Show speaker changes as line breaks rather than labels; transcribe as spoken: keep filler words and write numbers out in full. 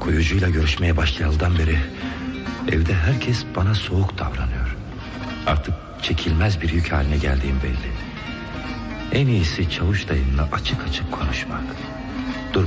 Koyucuyla görüşmeye başlayalıdan beri evde herkes bana soğuk davranıyor. Artık çekilmez bir yük haline geldiğim belli. En iyisi Çavuş dayımla açık açık konuşmak. Dur